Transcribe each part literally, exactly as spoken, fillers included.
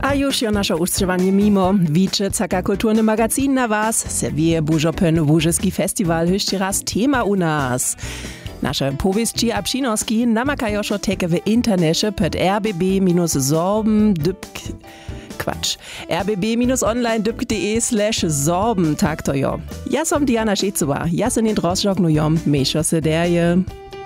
A już jo nasze ustrzewanie mimo. Wicze caka kulturny magazin na was. Serwije bużopön Łużyski Festiwal jeszcze raz tema u nas. Nasze powieści a przynoski namakają się teke w internecie pod r b b sorben Quatsch. r b b online punkt d e slash sorben tak to jo. Ja som Diana Schätzowa. Ja sin in Drosjok nu jom. Mesho se derje.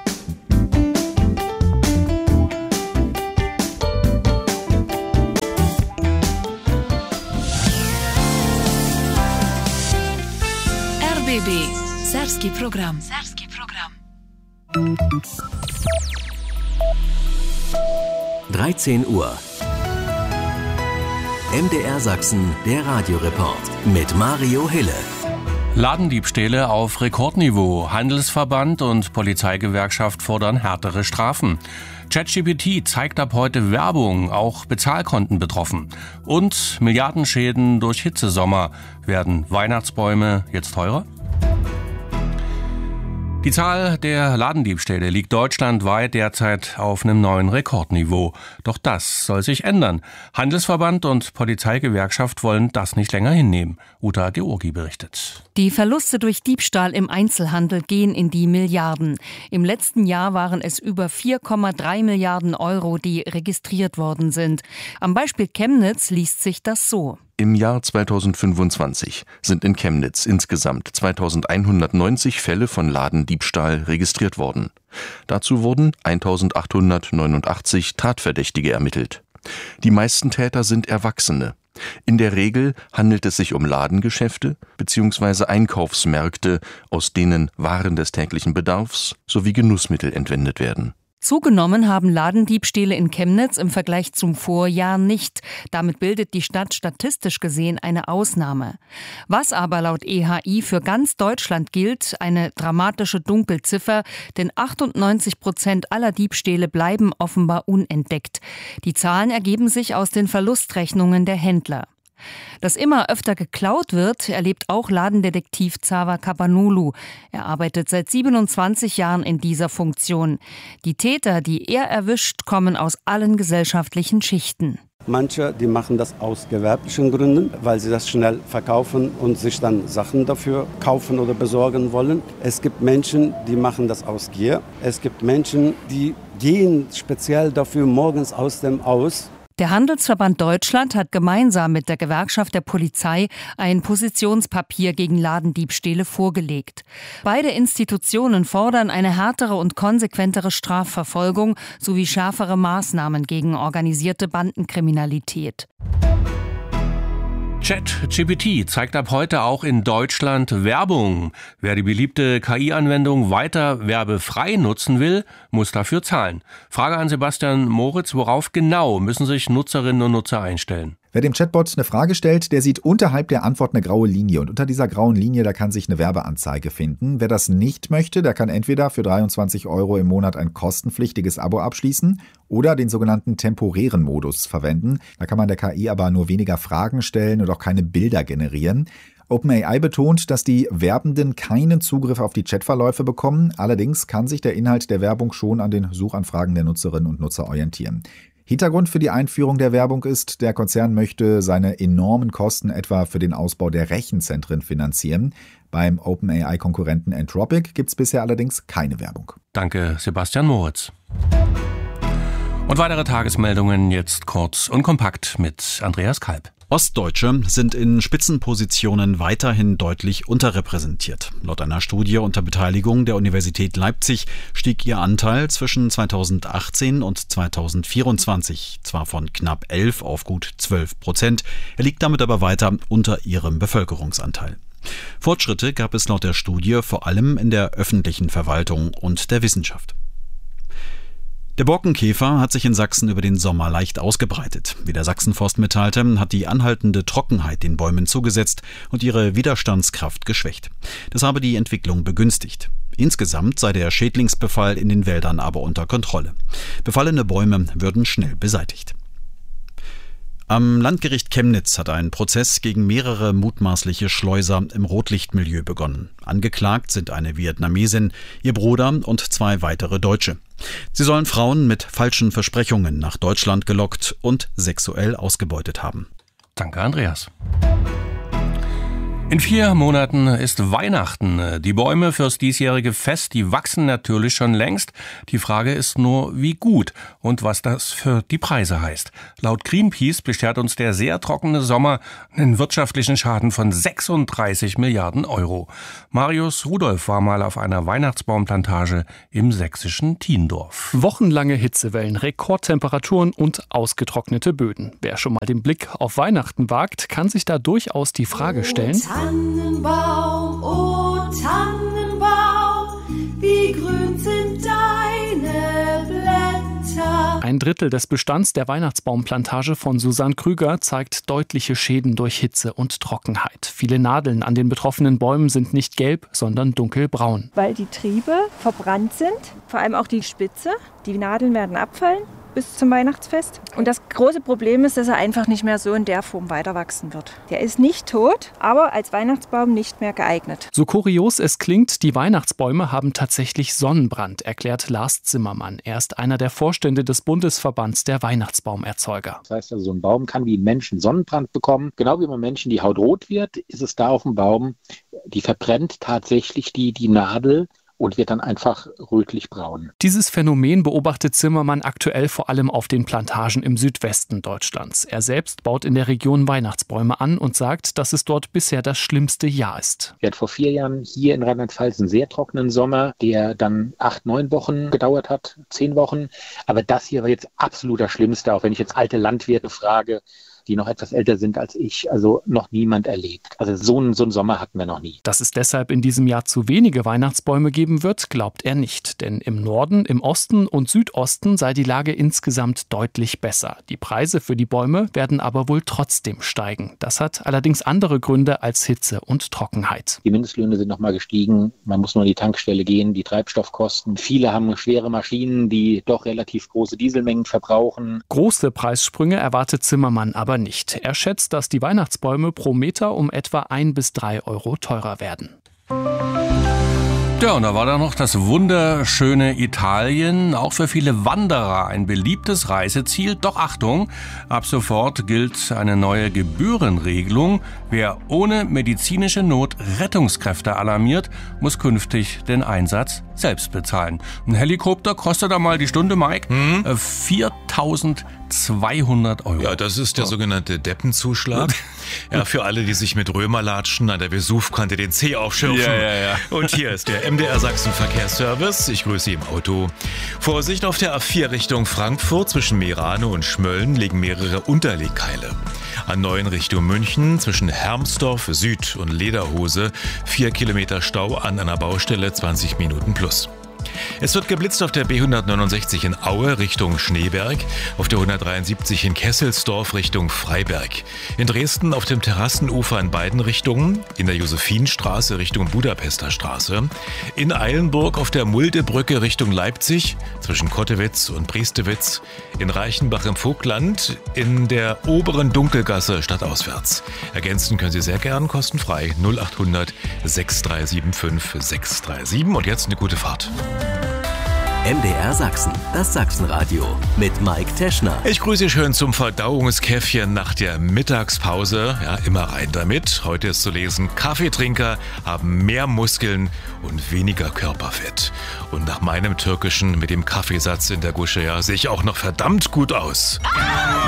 R B B. Serbski program. Serbski program. dreizehn Uhr. M D R Sachsen, der Radioreport mit Mario Hille. Ladendiebstähle auf Rekordniveau. Handelsverband und Polizeigewerkschaft fordern härtere Strafen. ChatGPT zeigt ab heute Werbung, auch Bezahlkonten betroffen. Und Milliardenschäden durch Hitzesommer. Werden Weihnachtsbäume jetzt teurer? Die Zahl der Ladendiebstähle liegt deutschlandweit derzeit auf einem neuen Rekordniveau. Doch das soll sich ändern. Handelsverband und Polizeigewerkschaft wollen das nicht länger hinnehmen. Uta Georgi berichtet. Die Verluste durch Diebstahl im Einzelhandel gehen in die Milliarden. Im letzten Jahr waren es über vier Komma drei Milliarden Euro, die registriert worden sind. Am Beispiel Chemnitz liest sich das so. Im Jahr zweitausendfünfundzwanzig sind in Chemnitz insgesamt zweitausendeinhundertneunzig Fälle von Ladendiebstahl registriert worden. Dazu wurden eintausendachthundertneunundachtzig Tatverdächtige ermittelt. Die meisten Täter sind Erwachsene. In der Regel handelt es sich um Ladengeschäfte bzw. Einkaufsmärkte, aus denen Waren des täglichen Bedarfs sowie Genussmittel entwendet werden. Zugenommen haben Ladendiebstähle in Chemnitz im Vergleich zum Vorjahr nicht. Damit bildet die Stadt statistisch gesehen eine Ausnahme. Was aber laut E H I für ganz Deutschland gilt, eine dramatische Dunkelziffer, denn achtundneunzig Prozent aller Diebstähle bleiben offenbar unentdeckt. Die Zahlen ergeben sich aus den Verlustrechnungen der Händler. Dass immer öfter geklaut wird, erlebt auch Ladendetektiv Zava Kapanulu. Er arbeitet seit siebenundzwanzig Jahren in dieser Funktion. Die Täter, die er erwischt, kommen aus allen gesellschaftlichen Schichten. Manche, die machen das aus gewerblichen Gründen, weil sie das schnell verkaufen und sich dann Sachen dafür kaufen oder besorgen wollen. Es gibt Menschen, die machen das aus Gier. Es gibt Menschen, die gehen speziell dafür morgens aus dem Haus. Der Handelsverband Deutschland hat gemeinsam mit der Gewerkschaft der Polizei ein Positionspapier gegen Ladendiebstähle vorgelegt. Beide Institutionen fordern eine härtere und konsequentere Strafverfolgung sowie schärfere Maßnahmen gegen organisierte Bandenkriminalität. ChatGPT zeigt ab heute auch in Deutschland Werbung. Wer die beliebte K I-Anwendung weiter werbefrei nutzen will, muss dafür zahlen. Frage an Sebastian Moritz, worauf genau müssen sich Nutzerinnen und Nutzer einstellen? Wer dem Chatbot eine Frage stellt, der sieht unterhalb der Antwort eine graue Linie. Und unter dieser grauen Linie, da kann sich eine Werbeanzeige finden. Wer das nicht möchte, der kann entweder für dreiundzwanzig Euro im Monat ein kostenpflichtiges Abo abschließen oder den sogenannten temporären Modus verwenden. Da kann man der K I aber nur weniger Fragen stellen und auch keine Bilder generieren. OpenAI betont, dass die Werbenden keinen Zugriff auf die Chatverläufe bekommen. Allerdings kann sich der Inhalt der Werbung schon an den Suchanfragen der Nutzerinnen und Nutzer orientieren. Hintergrund für die Einführung der Werbung ist, der Konzern möchte seine enormen Kosten etwa für den Ausbau der Rechenzentren finanzieren. Beim OpenAI-Konkurrenten Anthropic gibt es bisher allerdings keine Werbung. Danke, Sebastian Moritz. Und weitere Tagesmeldungen jetzt kurz und kompakt mit Andreas Kalb. Ostdeutsche sind in Spitzenpositionen weiterhin deutlich unterrepräsentiert. Laut einer Studie unter Beteiligung der Universität Leipzig stieg ihr Anteil zwischen zweitausendachtzehn und zweitausendvierundzwanzig zwar von knapp elf auf gut zwölf Prozent, er liegt damit aber weiter unter ihrem Bevölkerungsanteil. Fortschritte gab es laut der Studie vor allem in der öffentlichen Verwaltung und der Wissenschaft. Der Borkenkäfer hat sich in Sachsen über den Sommer leicht ausgebreitet. Wie der Sachsenforst mitteilte, hat die anhaltende Trockenheit den Bäumen zugesetzt und ihre Widerstandskraft geschwächt. Das habe die Entwicklung begünstigt. Insgesamt sei der Schädlingsbefall in den Wäldern aber unter Kontrolle. Befallene Bäume würden schnell beseitigt. Am Landgericht Chemnitz hat ein Prozess gegen mehrere mutmaßliche Schleuser im Rotlichtmilieu begonnen. Angeklagt sind eine Vietnamesin, ihr Bruder und zwei weitere Deutsche. Sie sollen Frauen mit falschen Versprechungen nach Deutschland gelockt und sexuell ausgebeutet haben. Danke, Andreas. In vier Monaten ist Weihnachten. Die Bäume fürs diesjährige Fest, die wachsen natürlich schon längst. Die Frage ist nur, wie gut und was das für die Preise heißt. Laut Greenpeace beschert uns der sehr trockene Sommer einen wirtschaftlichen Schaden von sechsunddreißig Milliarden Euro. Marius Rudolph war mal auf einer Weihnachtsbaumplantage im sächsischen Thiendorf. Wochenlange Hitzewellen, Rekordtemperaturen und ausgetrocknete Böden. Wer schon mal den Blick auf Weihnachten wagt, kann sich da durchaus die Frage stellen: Tannenbaum, oh Tannenbaum, wie grün sind deine Blätter. Ein Drittel des Bestands der Weihnachtsbaumplantage von Susanne Krüger zeigt deutliche Schäden durch Hitze und Trockenheit. Viele Nadeln an den betroffenen Bäumen sind nicht gelb, sondern dunkelbraun. Weil die Triebe verbrannt sind, vor allem auch die Spitze. Die Nadeln werden abfallen bis zum Weihnachtsfest. Und das große Problem ist, dass er einfach nicht mehr so in der Form weiter wachsen wird. Der ist nicht tot, aber als Weihnachtsbaum nicht mehr geeignet. So kurios es klingt, die Weihnachtsbäume haben tatsächlich Sonnenbrand, erklärt Lars Zimmermann. Er ist einer der Vorstände des Bundesverbands der Weihnachtsbaumerzeuger. Das heißt also, so ein Baum kann wie ein Mensch einen Sonnenbrand bekommen. Genau wie beim Menschen die Haut rot wird, ist es da auf dem Baum, die verbrennt tatsächlich die, die Nadel und wird dann einfach rötlich-braun. Dieses Phänomen beobachtet Zimmermann aktuell vor allem auf den Plantagen im Südwesten Deutschlands. Er selbst baut in der Region Weihnachtsbäume an und sagt, dass es dort bisher das schlimmste Jahr ist. Wir hatten vor vier Jahren hier in Rheinland-Pfalz einen sehr trockenen Sommer, der dann acht, neun Wochen gedauert hat, zehn Wochen. Aber das hier war jetzt absolut das Schlimmste, auch wenn ich jetzt alte Landwirte frage, die noch etwas älter sind als ich, also noch niemand erlebt. Also so einen, so einen Sommer hatten wir noch nie. Dass es deshalb in diesem Jahr zu wenige Weihnachtsbäume geben wird, glaubt er nicht. Denn im Norden, im Osten und Südosten sei die Lage insgesamt deutlich besser. Die Preise für die Bäume werden aber wohl trotzdem steigen. Das hat allerdings andere Gründe als Hitze und Trockenheit. Die Mindestlöhne sind nochmal gestiegen. Man muss nur an die Tankstelle gehen, die Treibstoffkosten. Viele haben schwere Maschinen, die doch relativ große Dieselmengen verbrauchen. Große Preissprünge erwartet Zimmermann aber nicht. Er schätzt, dass die Weihnachtsbäume pro Meter um etwa ein bis drei Euro teurer werden. Ja, und da war da noch das wunderschöne Italien, auch für viele Wanderer ein beliebtes Reiseziel. Doch Achtung, ab sofort gilt eine neue Gebührenregelung. Wer ohne medizinische Not Rettungskräfte alarmiert, muss künftig den Einsatz selbst bezahlen. Ein Helikopter kostet da mal die Stunde, Mike, hm? viertausendzweihundert Euro. Ja, das ist der sogenannte Deppenzuschlag. Ja, für alle, die sich mit Römerlatschen an der Vesuvkante den Zeh aufschürfen. Ja, ja, ja. Und hier ist der M D R Sachsen Verkehrsservice. Ich grüße Sie im Auto. Vorsicht, auf der A vier Richtung Frankfurt zwischen Meerane und Schmölln liegen mehrere Unterlegkeile. A neun Richtung München zwischen Hermsdorf Süd und Lederhose vier Kilometer Stau an einer Baustelle, zwanzig Minuten plus. Es wird geblitzt auf der B hundertneunundsechzig in Aue Richtung Schneeberg, auf der hundertdreiundsiebzig in Kesselsdorf Richtung Freiberg, in Dresden auf dem Terrassenufer in beiden Richtungen, in der Josephinstraße Richtung Budapester Straße, in Eilenburg auf der Muldebrücke Richtung Leipzig zwischen Kottewitz und Priestewitz, in Reichenbach im Vogtland, in der oberen Dunkelgasse stadtauswärts. Ergänzen können Sie sehr gern kostenfrei null achthundert sechs drei sieben fünf sechs drei sieben und jetzt eine gute Fahrt. M D R Sachsen, das Sachsenradio mit Mike Teschner. Ich grüße Sie schön zum Verdauungskäffchen nach der Mittagspause. Ja, immer rein damit. Heute ist zu lesen, Kaffeetrinker haben mehr Muskeln und weniger Körperfett. Und nach meinem Türkischen mit dem Kaffeesatz in der Gusche, ja, sehe ich auch noch verdammt gut aus. Ah!